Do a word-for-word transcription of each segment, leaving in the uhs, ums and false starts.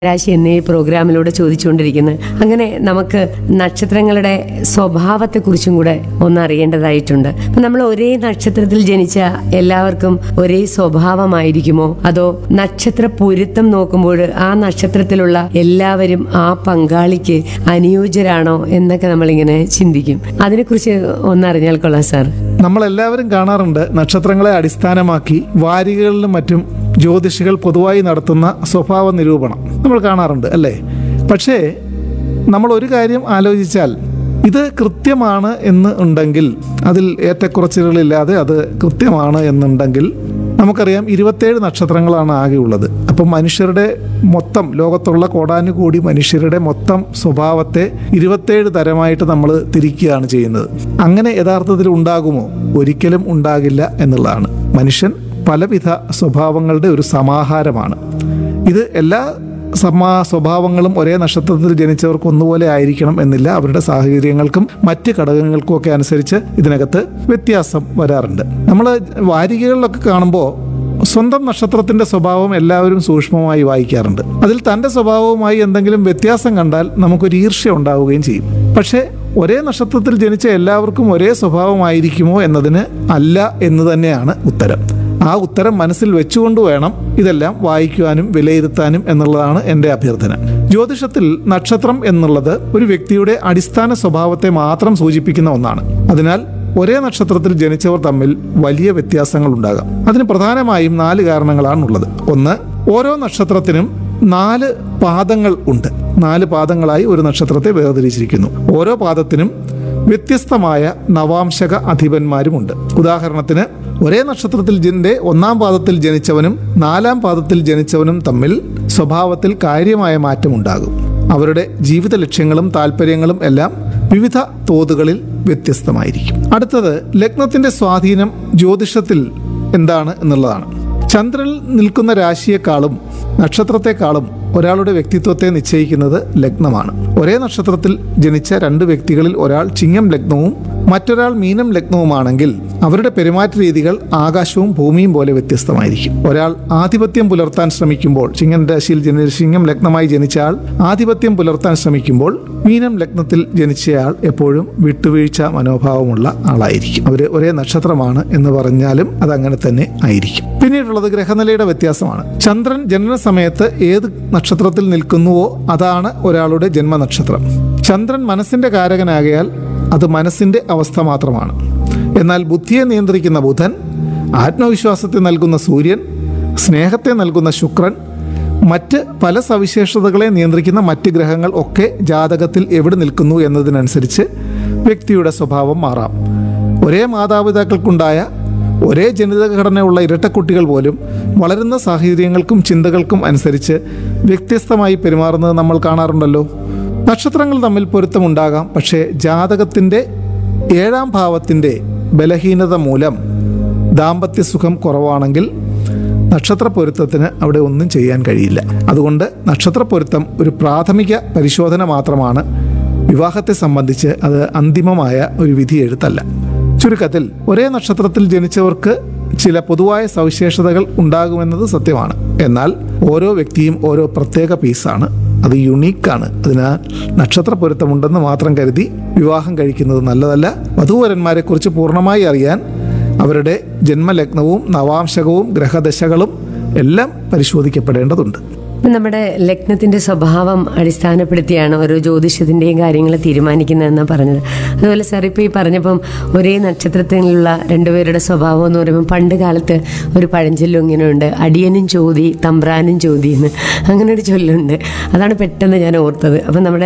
രാശി എന്നീ പ്രോഗ്രാമിലൂടെ ചോദിച്ചുകൊണ്ടിരിക്കുന്നത്. അങ്ങനെ നമുക്ക് നക്ഷത്രങ്ങളുടെ സ്വഭാവത്തെക്കുറിച്ചും കൂടെ ഒന്ന് അറിയേണ്ടതായിട്ടുണ്ട്. അപ്പം നമ്മൾ ഒരേ നക്ഷത്രത്തിൽ ജനിച്ച എല്ലാവർക്കും ഒരേ സ്വഭാവമായിരിക്കുമോ, അതോ നക്ഷത്ര പൊരുത്തം നോക്കുമ്പോൾ ആ നക്ഷത്രത്തിലുള്ള എല്ലാവരും ആ പങ്കാളിക്ക് അനുയോജ്യരാണോ എന്നൊക്കെ നമ്മളിങ്ങനെ ചിന്തിക്കും. അതിനെക്കുറിച്ച് ഒന്നറിഞ്ഞാൽ കൊള്ളാം സാർ. നമ്മളെല്ലാവരും കാണാറുണ്ട് നക്ഷത്രങ്ങളെ അടിസ്ഥാനമാക്കി വാരികകളിലും മറ്റും ജ്യോതിഷികൾ പൊതുവായി നടത്തുന്ന സ്വഭാവ നിരൂപണം നമ്മൾ കാണാറുണ്ട് അല്ലേ. പക്ഷേ നമ്മൾ ഒരു കാര്യം ആലോചിച്ചാൽ ഇത് കൃത്യമാണ് എന്ന് ഉണ്ടെങ്കിൽ, അതിൽ ഏറ്റക്കുറച്ചിലുകളില്ലാതെ അത് കൃത്യമാണ് എന്നുണ്ടെങ്കിൽ നമുക്കറിയാം ഇരുപത്തേഴ് നക്ഷത്രങ്ങളാണ് ആകെ ഉള്ളത്. അപ്പം മനുഷ്യരുടെ മൊത്തം ലോകത്തുള്ള കോടാനുകൂടി മനുഷ്യരുടെ മൊത്തം സ്വഭാവത്തെ ഇരുപത്തേഴ് തരമായിട്ട് നമ്മൾ തിരിക്കുകയാണ് ചെയ്യുന്നത്. അങ്ങനെ യഥാർത്ഥത്തിൽ ഉണ്ടാകുമോ? ഒരിക്കലും ഉണ്ടാകില്ല എന്നുള്ളതാണ്. മനുഷ്യൻ പലവിധ സ്വഭാവങ്ങളുടെ ഒരു സമാഹാരമാണ്. ഇത് എല്ലാ സമാ സ്വഭാവങ്ങളും ഒരേ നക്ഷത്രത്തിൽ ജനിച്ചവർക്ക് ഒന്നുപോലെ ആയിരിക്കണം എന്നില്ല. അവരുടെ സാഹചര്യങ്ങൾക്കും മറ്റ് ഘടകങ്ങൾക്കും ഒക്കെ അനുസരിച്ച് ഇതിനകത്ത് വ്യത്യാസം വരാറുണ്ട്. നമ്മൾ വാരികകളിലൊക്കെ കാണുമ്പോൾ സ്വന്തം നക്ഷത്രത്തിന്റെ സ്വഭാവം എല്ലാവരും സൂക്ഷ്മമായി വായിക്കാറുണ്ട്. അതിൽ തൻ്റെ സ്വഭാവവുമായി എന്തെങ്കിലും വ്യത്യാസം കണ്ടാൽ നമുക്കൊരു ഈർഷ്യ ഉണ്ടാവുകയും ചെയ്യും. പക്ഷേ ഒരേ നക്ഷത്രത്തിൽ ജനിച്ച എല്ലാവർക്കും ഒരേ സ്വഭാവമായിരിക്കുമോ എന്നതിന് അല്ല എന്ന് തന്നെയാണ് ഉത്തരം. ആ ഉത്തരം മനസ്സിൽ വെച്ചുകൊണ്ട് വേണം ഇതെല്ലാം വായിക്കുവാനും വിലയിരുത്താനും എന്നുള്ളതാണ് എൻ്റെ അഭ്യർത്ഥന. ജ്യോതിഷത്തിൽ നക്ഷത്രം എന്നുള്ളത് ഒരു വ്യക്തിയുടെ അടിസ്ഥാന സ്വഭാവത്തെ മാത്രം സൂചിപ്പിക്കുന്ന ഒന്നാണ്. അതിനാൽ ഒരേ നക്ഷത്രത്തിൽ ജനിച്ചവർ തമ്മിൽ വലിയ വ്യത്യാസങ്ങൾ ഉണ്ടാകാം. അതിന് പ്രധാനമായും നാല് കാരണങ്ങളാണുള്ളത്. ഒന്ന്, ഓരോ നക്ഷത്രത്തിനും നാല് പാദങ്ങൾ ഉണ്ട്. നാല് പാദങ്ങളായി ഒരു നക്ഷത്രത്തെ വേർതിരിച്ചിരിക്കുന്നു. ഓരോ പാദത്തിനും വ്യത്യസ്തമായ നവാംശക അധിപന്മാരുമുണ്ട്. ഉദാഹരണത്തിന്, ഒരേ നക്ഷത്രത്തിൽ ജിന്റെ ഒന്നാം പാദത്തിൽ ജനിച്ചവനും നാലാം പാദത്തിൽ ജനിച്ചവനും തമ്മിൽ സ്വഭാവത്തിൽ കാര്യമായ മാറ്റമുണ്ടാകും. അവരുടെ ജീവിത ലക്ഷ്യങ്ങളും താല്പര്യങ്ങളും എല്ലാം വിവിധ തോതുകളിൽ വ്യത്യസ്തമായിരിക്കും. അടുത്തത്, ലഗ്നത്തിന്റെ സ്വാധീനം ജ്യോതിഷത്തിൽ എന്താണ് എന്നുള്ളതാണ്. ചന്ദ്രനിൽ നിൽക്കുന്ന രാശിയെക്കാളും നക്ഷത്രത്തെക്കാളും ഒരാളുടെ വ്യക്തിത്വത്തെ നിശ്ചയിക്കുന്നത് ലഗ്നമാണ്. ഒരേ നക്ഷത്രത്തിൽ ജനിച്ച രണ്ട് വ്യക്തികളിൽ ഒരാൾ ചിങ്ങം ലഗ്നവും മറ്റൊരാൾ മീനം ലഗ്നവുമാണെങ്കിൽ അവരുടെ പെരുമാറ്റ രീതികൾ ആകാശവും ഭൂമിയും പോലെ വ്യത്യസ്തമായിരിക്കും. ഒരാൾ ആധിപത്യം പുലർത്താൻ ശ്രമിക്കുമ്പോൾ, ചിങ്ങം രാശിയിൽ ജനി ചിങ്ങം ലഗ്നമായി ജനിച്ച ആൾ ആധിപത്യം പുലർത്താൻ ശ്രമിക്കുമ്പോൾ മീനം ലഗ്നത്തിൽ ജനിച്ചയാൾ എപ്പോഴും വിട്ടുവീഴ്ച മനോഭാവമുള്ള ആളായിരിക്കും. അവർ ഒരേ നക്ഷത്രമാണ് എന്ന് പറഞ്ഞാലും അതങ്ങനെ തന്നെ ആയിരിക്കും. പിന്നീടുള്ളത് ഗ്രഹനിലയുടെ വ്യത്യാസമാണ്. ചന്ദ്രൻ ജനന സമയത്ത് ഏത് നക്ഷത്രത്തിൽ നിൽക്കുന്നുവോ അതാണ് ഒരാളുടെ ജന്മനക്ഷത്രം. ചന്ദ്രൻ മനസ്സിന്റെ കാരകനാകയാൽ അത് മനസ്സിന്റെ അവസ്ഥ മാത്രമാണ്. എന്നാൽ ബുദ്ധിയെ നിയന്ത്രിക്കുന്ന ബുധൻ, ആത്മവിശ്വാസത്തെ നൽകുന്ന സൂര്യൻ, സ്നേഹത്തെ നൽകുന്ന ശുക്രൻ, മറ്റ് പല സവിശേഷതകളെ നിയന്ത്രിക്കുന്ന മറ്റ് ഗ്രഹങ്ങൾ ഒക്കെ ജാതകത്തിൽ എവിടെ നിൽക്കുന്നു എന്നതിനനുസരിച്ച് വ്യക്തിയുടെ സ്വഭാവം മാറാം. ഒരേ മാതാപിതാക്കൾക്കുണ്ടായ ഒരേ ജനിതഘടനയുള്ള ഇരട്ടക്കുട്ടികൾ പോലും വളരുന്ന സാഹചര്യങ്ങൾക്കും ചിന്തകൾക്കും അനുസരിച്ച് വ്യത്യസ്തമായി പെരുമാറുന്നത് നമ്മൾ കാണാറുണ്ടല്ലോ. നക്ഷത്രങ്ങൾ തമ്മിൽ പൊരുത്തമുണ്ടാകാം. പക്ഷേ ജാതകത്തിൻ്റെ ഏഴാം ഭാവത്തിൻ്റെ ബലഹീനത മൂലം ദാമ്പത്യ സുഖം കുറവാണെങ്കിൽ നക്ഷത്ര പൊരുത്തത്തിന് അവിടെ ഒന്നും ചെയ്യാൻ കഴിയില്ല. അതുകൊണ്ട് നക്ഷത്ര പൊരുത്തം ഒരു പ്രാഥമിക പരിശോധന മാത്രമാണ്. വിവാഹത്തെ സംബന്ധിച്ച് അത് അന്തിമമായ ഒരു വിധി എഴുത്തല്ല. ചുരുക്കത്തിൽ, ഒരേ നക്ഷത്രത്തിൽ ജനിച്ചവർക്ക് ചില പൊതുവായ സവിശേഷതകൾ ഉണ്ടാകുമെന്നത് സത്യമാണ്. എന്നാൽ ഓരോ വ്യക്തിയും ഓരോ പ്രത്യേക പീസാണ്. അത് യുണീക്കാണ്. അതിനാൽ നക്ഷത്ര പൊരുത്തമുണ്ടെന്ന് മാത്രം കരുതി വിവാഹം കഴിക്കുന്നത് നല്ലതല്ല. വധൂവരന്മാരെ കുറിച്ച് പൂർണ്ണമായി അറിയാൻ അവരുടെ ജന്മലഗ്നവും നവാംശകവും ഗ്രഹദശകളും എല്ലാം പരിശോധിക്കപ്പെടേണ്ടതുണ്ട്. നമ്മുടെ ലഗ്നത്തിന്റെ സ്വഭാവം അടിസ്ഥാനപ്പെടുത്തിയാണ് ഓരോ ജ്യോതിഷത്തിൻ്റെയും കാര്യങ്ങൾ തീരുമാനിക്കുന്നതെന്ന് പറഞ്ഞത്. അതുപോലെ സാർ ഇപ്പോൾ ഈ പറഞ്ഞപ്പം ഒരേ നക്ഷത്രത്തിലുള്ള രണ്ടുപേരുടെ സ്വഭാവം എന്ന് പറയുമ്പോൾ പണ്ട് കാലത്ത് ഒരു പഴഞ്ചൊല്ലും ഇങ്ങനെയുണ്ട്, അടിയനും ചോതി തമ്പ്രാനും ചോതി എന്ന്. അങ്ങനെ ഒരു ചൊല്ലുണ്ട്. അതാണ് പെട്ടെന്ന് ഞാൻ ഓർത്തത്. അപ്പം നമ്മുടെ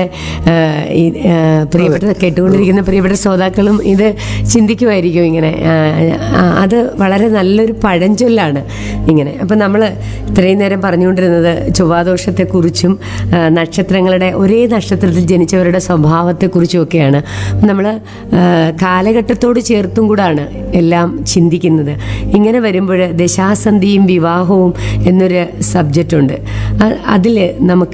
ഈ പ്രിയപ്പെട്ട കേട്ടുകൊണ്ടിരിക്കുന്ന പ്രിയപ്പെട്ട ശ്രോതാക്കളും ഇത് ചിന്തിക്കുമായിരിക്കും ഇങ്ങനെ. അത് വളരെ നല്ലൊരു പഴഞ്ചൊല്ലാണ് ഇങ്ങനെ. അപ്പം നമ്മൾ ഇത്രയും നേരം പറഞ്ഞുകൊണ്ടിരുന്നത് ചൊവ്വാദോഷത്തെക്കുറിച്ചും നക്ഷത്രങ്ങളുടെ ഒരേ നക്ഷത്രത്തിൽ ജനിച്ചവരുടെ സ്വഭാവത്തെക്കുറിച്ചും ഒക്കെയാണ്. നമ്മൾ കാലഘട്ടത്തോട് ചേർത്തും കൂടാണ് എല്ലാം ചിന്തിക്കുന്നത്. ഇങ്ങനെ വരുമ്പോൾ ദശാസന്ധിയും വിവാഹവും എന്നൊരു സബ്ജക്റ്റ് ഉണ്ട്. അതിൽ നമുക്ക്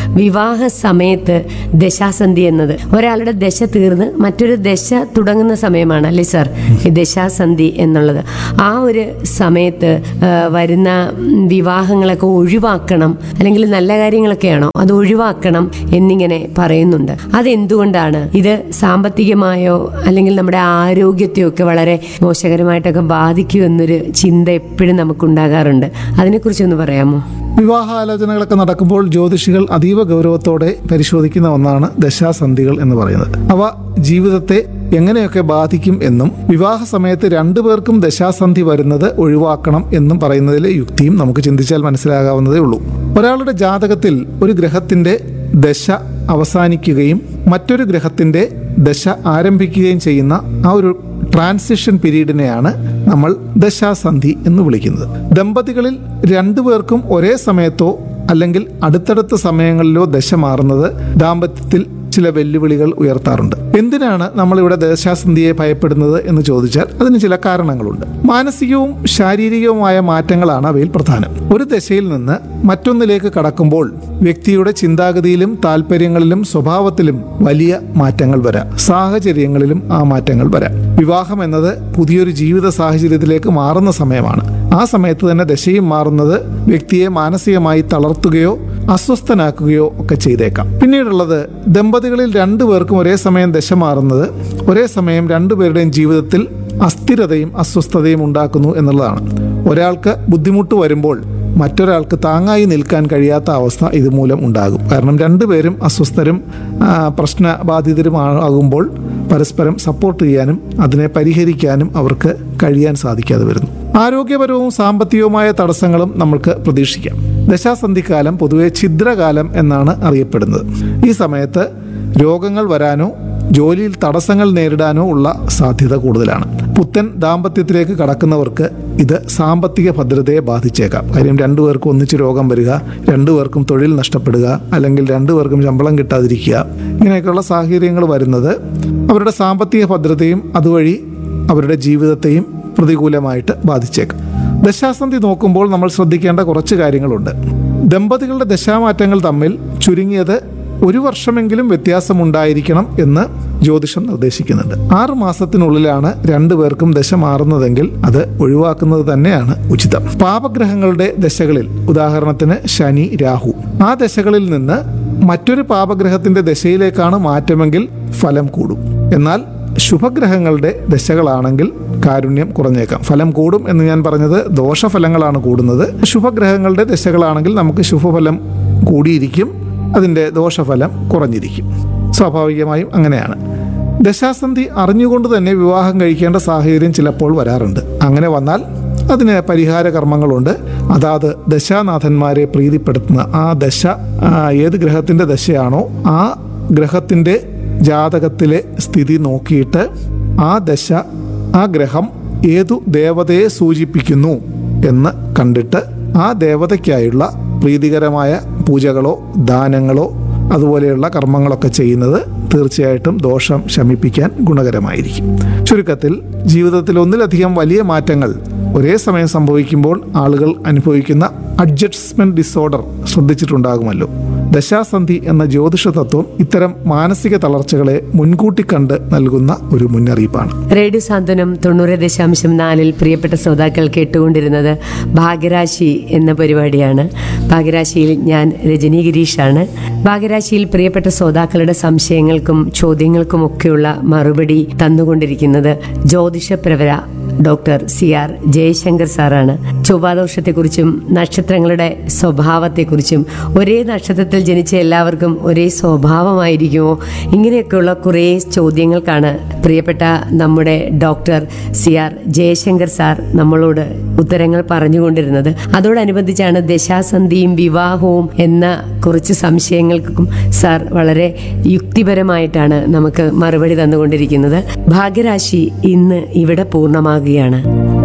വിവാഹ സമയത്ത് ദശാസന്ധി എന്നത് ഒരാളുടെ ദശ തീർന്ന് മറ്റൊരു ദശ തുടങ്ങുന്ന സമയമാണ് അല്ലേ സാർ ഈ ദശാസന്ധി എന്നുള്ളത്. ആ ഒരു സമയത്ത് ആ, വരുന്ന വിവാഹങ്ങളൊക്കെ ഒഴിവാക്കണം, അല്ലെങ്കിൽ നല്ല കാര്യങ്ങളൊക്കെയാണോ അത് ഒഴിവാക്കണം എന്നിങ്ങനെ പറയുന്നുണ്ട്. അതെന്തുകൊണ്ടാണ്? ഇത് സാമ്പത്തികമായോ അല്ലെങ്കിൽ നമ്മുടെ ആരോഗ്യത്തെയോ ഒക്കെ വളരെ മോശകരമായിട്ടൊക്കെ ബാധിക്കുമെന്നൊരു ചിന്ത എപ്പോഴും നമുക്കുണ്ടാകാറുണ്ട്. അതിനെക്കുറിച്ചൊന്ന് പറയാമോ? വിവാഹാലോചനകളൊക്കെ നടക്കുമ്പോൾ ജ്യോതിഷികൾ അതീവ ഗൗരവത്തോടെ പരിശോധിക്കുന്ന ഒന്നാണ് ദശാസന്ധികൾ എന്ന് പറയുന്നത്. അവ ജീവിതത്തെ എങ്ങനെയൊക്കെ ബാധിക്കും എന്നും വിവാഹ സമയത്ത് രണ്ടുപേർക്കും ദശാസന്ധി വരുന്നത് ഒഴിവാക്കണം എന്നും പറയുന്നതിലെ യുക്തിയും നമുക്ക് ചിന്തിച്ചാൽ മനസ്സിലാകാവുന്നതേ ഉള്ളൂ. ഒരാളുടെ ജാതകത്തിൽ ഒരു ഗ്രഹത്തിന്റെ ദശ അവസാനിക്കുകയും മറ്റൊരു ഗ്രഹത്തിന്റെ ദശ ആരംഭിക്കുകയും ചെയ്യുന്ന ആ ഒരു ട്രാൻസിഷൻ പീരീഡിനെയാണ് നമ്മൾ ദശാസന്ധി എന്ന് വിളിക്കുന്നത്. ദമ്പതികളിൽ രണ്ടുപേർക്കും ഒരേ സമയത്തോ അല്ലെങ്കിൽ അടുത്തടുത്ത സമയങ്ങളിലോ ദശ മാറുന്നത് ദാമ്പത്യത്തിൽ ചില വെല്ലുവിളികൾ ഉയർത്താറുണ്ട്. എന്തിനാണ് നമ്മളിവിടെ ദശാസന്ധിയെ ഭയപ്പെടുന്നത് എന്ന് ചോദിച്ചാൽ അതിന് ചില കാരണങ്ങളുണ്ട്. മാനസികവും ശാരീരികവുമായ മാറ്റങ്ങളാണ് അവയിൽ പ്രധാനം. ഒരു ദശയിൽ നിന്ന് മറ്റൊന്നിലേക്ക് കടക്കുമ്പോൾ വ്യക്തിയുടെ ചിന്താഗതിയിലും താല്പര്യങ്ങളിലും സ്വഭാവത്തിലും വലിയ മാറ്റങ്ങൾ വരാം. സാഹചര്യങ്ങളിലും ആ മാറ്റങ്ങൾ വരാം. വിവാഹം എന്നത് പുതിയൊരു ജീവിത സാഹചര്യത്തിലേക്ക് മാറുന്ന സമയമാണ്. ആ സമയത്ത് തന്നെ ദശയും മാറുന്നത് വ്യക്തിയെ മാനസികമായി തളർത്തുകയോ അസ്വസ്ഥനാക്കുകയോ ഒക്കെ ചെയ്തേക്കാം. പിന്നീടുള്ളത് ദമ്പതികളിൽ രണ്ടുപേർക്കും ഒരേ സമയം ദശ മാറുന്നത് ഒരേ സമയം രണ്ടുപേരുടെയും ജീവിതത്തിൽ അസ്ഥിരതയും അസ്വസ്ഥതയും ഉണ്ടാക്കുന്നു എന്നുള്ളതാണ്. ഒരാൾക്ക് ബുദ്ധിമുട്ട് വരുമ്പോൾ മറ്റൊരാൾക്ക് താങ്ങായി നിൽക്കാൻ കഴിയാത്ത അവസ്ഥ ഇതുമൂലം ഉണ്ടാകും. കാരണം രണ്ടുപേരും അസ്വസ്ഥരും പ്രശ്നബാധിതരും ആകുമ്പോൾ പരസ്പരം സപ്പോർട്ട് ചെയ്യാനും അതിനെ പരിഹരിക്കാനും അവർക്ക് കഴിയാൻ സാധിക്കാതെ വരുന്നു. ആരോഗ്യപരവും സാമ്പത്തികവുമായ തടസ്സങ്ങളും നമ്മൾക്ക് പ്രതീക്ഷിക്കാം. ദശാസന്ധിക്കാലം പൊതുവെ ഛിദ്രകാലം എന്നാണ് അറിയപ്പെടുന്നത്. ഈ സമയത്ത് രോഗങ്ങൾ വരാനോ ജോലിയിൽ തടസ്സങ്ങൾ നേരിടാനോ ഉള്ള സാധ്യത കൂടുതലാണ്. പുത്തൻ ദാമ്പത്യത്തിലേക്ക് കടക്കുന്നവർക്ക് ഇത് സാമ്പത്തിക ഭദ്രതയെ ബാധിച്ചേക്കാം. കാര്യം രണ്ടുപേർക്കും ഒന്നിച്ച് രോഗം വരിക, രണ്ടുപേർക്കും തൊഴിൽ നഷ്ടപ്പെടുക, അല്ലെങ്കിൽ രണ്ടുപേർക്കും ശമ്പളം കിട്ടാതിരിക്കുക, ഇങ്ങനെയൊക്കെയുള്ള സാഹചര്യങ്ങൾ വരുന്നത് അവരുടെ സാമ്പത്തിക ഭദ്രതയും അതുവഴി അവരുടെ ജീവിതത്തെയും പ്രതികൂലമായിട്ട് ബാധിച്ചേക്കാം. ദശാസന്ധി നോക്കുമ്പോൾ നമ്മൾ ശ്രദ്ധിക്കേണ്ട കുറച്ച് കാര്യങ്ങളുണ്ട്. ദമ്പതികളുടെ ദശാമാറ്റങ്ങൾ തമ്മിൽ ചുരുങ്ങിയത് ഒരു വർഷമെങ്കിലും വ്യത്യാസമുണ്ടായിരിക്കണം എന്ന് ജ്യോതിഷം നിർദ്ദേശിക്കുന്നുണ്ട്. ആറു മാസത്തിനുള്ളിലാണ് രണ്ടുപേർക്കും ദശ മാറുന്നതെങ്കിൽ അത് ഒഴിവാക്കുന്നത് തന്നെയാണ് ഉചിതം. പാപഗ്രഹങ്ങളുടെ ദശകളിൽ, ഉദാഹരണത്തിന് ശനി, രാഹു, ആ ദശകളിൽ നിന്ന് മറ്റൊരു പാപഗ്രഹത്തിന്റെ ദശയിലേക്കാണ് മാറ്റമെങ്കിൽ ഫലം കൂടും. എന്നാൽ ശുഭഗ്രഹങ്ങളുടെ ദശകളാണെങ്കിൽ കാരുണ്യം കുറഞ്ഞേക്കാം. ഫലം കൂടും എന്ന് ഞാൻ പറഞ്ഞത് ദോഷഫലങ്ങളാണ് കൂടുന്നത്. ശുഭഗ്രഹങ്ങളുടെ ദശകളാണെങ്കിൽ നമുക്ക് ശുഭഫലം കൂടിയിരിക്കും, അതിൻ്റെ ദോഷഫലം കുറഞ്ഞിരിക്കും. സ്വാഭാവികമായും അങ്ങനെയാണ്. ദശാസന്ധി അറിഞ്ഞുകൊണ്ട് തന്നെ വിവാഹം കഴിക്കേണ്ട സാഹചര്യം ചിലപ്പോൾ വരാറുണ്ട്. അങ്ങനെ വന്നാൽ അതിന് പരിഹാര കർമ്മങ്ങളുണ്ട്. അതാത് ദശാനാഥന്മാരെ പ്രീതിപ്പെടുത്തുന്ന ആ ദശ, ഏത് ഗ്രഹത്തിൻ്റെ ദശയാണോ ആ ഗ്രഹത്തിൻ്റെ ജാതകത്തിലെ സ്ഥിതി നോക്കിയിട്ട് ആ ദശ, ആ ഗ്രഹം ഏതു ദേവതയെ സൂചിപ്പിക്കുന്നു എന്ന് കണ്ടിട്ട് ആ ദേവതയ്ക്കായുള്ള പ്രീതികരമായ പൂജകളോ ദാനങ്ങളോ അതുപോലെയുള്ള കർമ്മങ്ങളൊക്കെ ചെയ്യുന്നത് തീർച്ചയായിട്ടും ദോഷം ശമിപ്പിക്കാൻ ഗുണകരമായിരിക്കും. ചുരുക്കത്തിൽ ജീവിതത്തിൽ ഒന്നിലധികം വലിയ മാറ്റങ്ങൾ ഒരേ സമയം സംഭവിക്കുമ്പോൾ ആളുകൾ അനുഭവിക്കുന്ന അഡ്ജസ്റ്റ്മെന്റ് ഡിസോർഡർ ശ്രദ്ധിച്ചിട്ടുണ്ടാകുമല്ലോ. ദശാസന്ധി എന്ന ജ്യോതിഷ തത്വം ഇത്തരം മാനസിക തളർച്ചകളെ മുൻകൂട്ടി കണ്ട് നൽകുന്ന ഒരു മുന്നറിയിപ്പാണ്. റേഡിയോ സാന്ത്വനം തൊണ്ണൂറ് ദശാംശം നാലിൽ പ്രിയപ്പെട്ട ശ്രോതാക്കൾ കേട്ടുകൊണ്ടിരുന്നത് ഭാഗ്യരാശി എന്ന പരിപാടിയാണ്. ഭാഗ്യരാശിയിൽ ഞാൻ രജനി ഗിരീഷാണ്. ഭാഗ്യരാശിയിൽ പ്രിയപ്പെട്ട ശ്രോതാക്കളുടെ സംശയങ്ങൾക്കും ചോദ്യങ്ങൾക്കും ഒക്കെയുള്ള മറുപടി തന്നുകൊണ്ടിരിക്കുന്നത് ജ്യോതിഷപ്രവര ഡോക്ടർ സി ആർ ജയശങ്കർ സാറാണ്. ചൊവ്വാദോഷത്തെക്കുറിച്ചും നക്ഷത്രങ്ങളുടെ സ്വഭാവത്തെക്കുറിച്ചും, ഒരേ നക്ഷത്രത്തിൽ ജനിച്ച എല്ലാവർക്കും ഒരേ സ്വഭാവമായിരിക്കുമോ, ഇങ്ങനെയൊക്കെയുള്ള കുറേ ചോദ്യങ്ങൾക്കാണ് പ്രിയപ്പെട്ട നമ്മുടെ doctor C R Jaishankar sir നമ്മളോട് ഉത്തരങ്ങൾ പറഞ്ഞുകൊണ്ടിരുന്നത്. അതോടനുബന്ധിച്ചാണ് ദശാസന്ധിയും വിവാഹവും എന്ന കുറച്ച് സംശയങ്ങൾക്കും സാർ വളരെ യുക്തിപരമായിട്ടാണ് നമുക്ക് മറുപടി തന്നുകൊണ്ടിരിക്കുന്നത്. ഭാഗ്യരാശി ഇന്ന് ഇവിടെ പൂർണ്ണമാകുകയാണ്.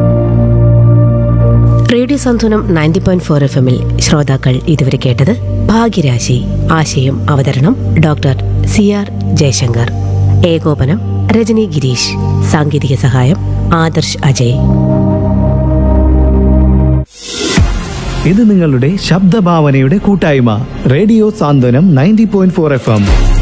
റേഡിയോ സാന്ത്വനം നയൻറ്റി പോയിന്റ് ഫോർ എഫ് എമ്മിൽ ശ്രോതാക്കൾ ഇതുവരെ കേട്ടത് ഭാഗ്യരാശി. ആശയം അവതരണം ഡോക്ടർ സി ആർ ജയശങ്കർ. ഏകോപനം രജനി ഗിരീഷ്. സാങ്കേതിക സഹായം ആദർശ് അജയ്. ഇത് നിങ്ങളുടെ ശബ്ദഭാവനയുടെ കൂട്ടായ്മ റേഡിയോ സാന്ത്വനം ninety point four F M.